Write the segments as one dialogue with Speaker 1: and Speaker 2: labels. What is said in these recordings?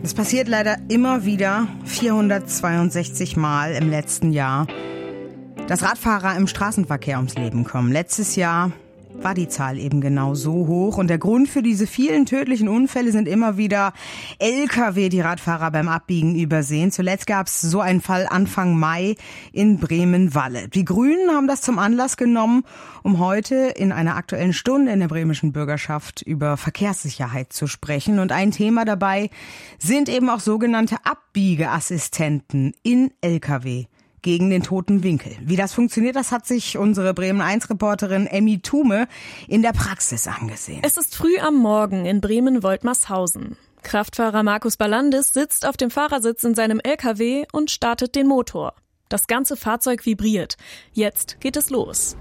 Speaker 1: Das passiert leider immer wieder, 462 Mal im letzten Jahr, dass Radfahrer im Straßenverkehr ums Leben kommen. Letztes Jahr war die Zahl eben genau so hoch. Und der Grund für diese vielen tödlichen Unfälle sind immer wieder Lkw, die Radfahrer beim Abbiegen übersehen. Zuletzt gab es so einen Fall Anfang Mai in Bremen-Walle. Die Grünen haben das zum Anlass genommen, um heute in einer Aktuellen Stunde in der bremischen Bürgerschaft über Verkehrssicherheit zu sprechen. Und ein Thema dabei sind eben auch sogenannte Abbiegeassistenten in Lkw gegen den toten Winkel. Wie das funktioniert, das hat sich unsere Bremen-1-Reporterin Emmy Thume in der Praxis angesehen.
Speaker 2: Es ist früh am Morgen in Bremen-Woltmershausen. Kraftfahrer Markus Ballandis sitzt auf dem Fahrersitz in seinem LKW und startet den Motor. Das ganze Fahrzeug vibriert. Jetzt geht es los.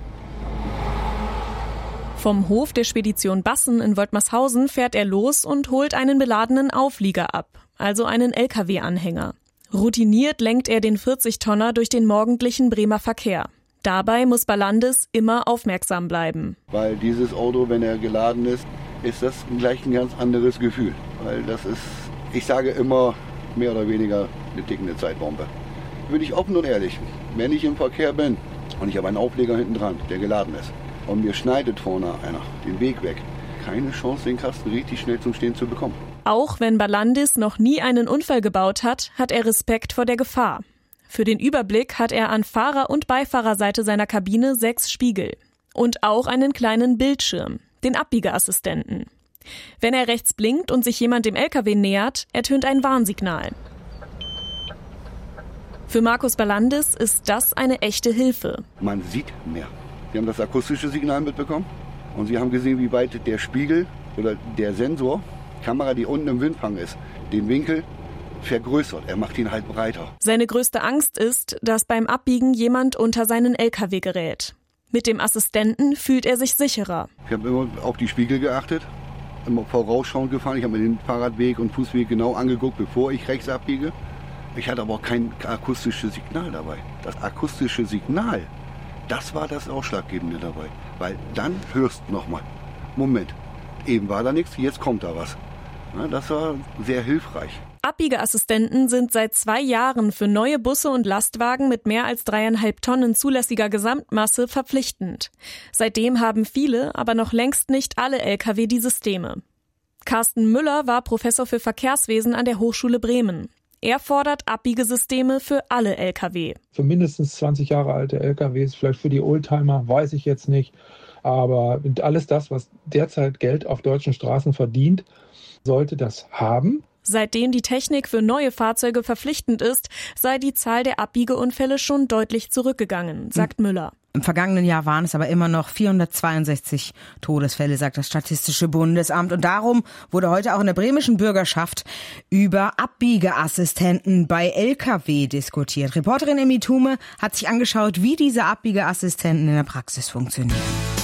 Speaker 2: Vom Hof der Spedition Bassen in Woltmershausen fährt er los und holt einen beladenen Auflieger ab, also einen LKW-Anhänger. Routiniert lenkt er den 40-Tonner durch den morgendlichen Bremer Verkehr. Dabei muss Ballandis immer aufmerksam bleiben.
Speaker 3: Weil dieses Auto, wenn er geladen ist, ist das gleich ein ganz anderes Gefühl. Weil das ist, ich sage immer, mehr oder weniger eine tickende Zeitbombe. Bin ich offen und ehrlich, wenn ich im Verkehr bin und ich habe einen Aufleger hinten dran, der geladen ist, und mir schneidet vorne einer den Weg weg, keine Chance, den Kasten richtig schnell zum Stehen zu bekommen.
Speaker 2: Auch wenn Ballandis noch nie einen Unfall gebaut hat er Respekt vor der Gefahr. Für den Überblick hat er an Fahrer- und Beifahrerseite seiner Kabine 6 Spiegel. Und auch einen kleinen Bildschirm, den Abbiegeassistenten. Wenn er rechts blinkt und sich jemand dem LKW nähert, ertönt ein Warnsignal. Für Markus Ballandis ist das eine echte Hilfe.
Speaker 3: Man sieht mehr. Sie haben das akustische Signal mitbekommen und Sie haben gesehen, wie weit der Spiegel oder der Sensor, Kamera, die unten im Windfang ist, den Winkel vergrößert. Er macht ihn halt breiter.
Speaker 2: Seine größte Angst ist, dass beim Abbiegen jemand unter seinen LKW gerät. Mit dem Assistenten fühlt er sich sicherer.
Speaker 3: Ich habe immer auf die Spiegel geachtet, immer vorausschauend gefahren. Ich habe mir den Fahrradweg und Fußweg genau angeguckt, bevor ich rechts abbiege. Ich hatte aber auch kein akustisches Signal dabei. Das akustische Signal, das war das Ausschlaggebende dabei. Weil dann hörst du nochmal, Moment, eben war da nichts, jetzt kommt da was. Ja, das war sehr hilfreich.
Speaker 2: Abbiegeassistenten sind seit 2 Jahren für neue Busse und Lastwagen mit mehr als 3,5 Tonnen zulässiger Gesamtmasse verpflichtend. Seitdem haben viele, aber noch längst nicht alle Lkw die Systeme. Carsten Müller war Professor für Verkehrswesen an der Hochschule Bremen. Er fordert Abbiegesysteme für alle Lkw.
Speaker 4: Für mindestens 20 Jahre alte Lkws, vielleicht für die Oldtimer, weiß ich jetzt nicht. Aber alles das, was derzeit Geld auf deutschen Straßen verdient, sollte das haben.
Speaker 2: Seitdem die Technik für neue Fahrzeuge verpflichtend ist, sei die Zahl der Abbiegeunfälle schon deutlich zurückgegangen, sagt Müller.
Speaker 1: Im vergangenen Jahr waren es aber immer noch 462 Todesfälle, sagt das Statistische Bundesamt. Und darum wurde heute auch in der bremischen Bürgerschaft über Abbiegeassistenten bei Lkw diskutiert. Reporterin Emmy Thume hat sich angeschaut, wie diese Abbiegeassistenten in der Praxis funktionieren.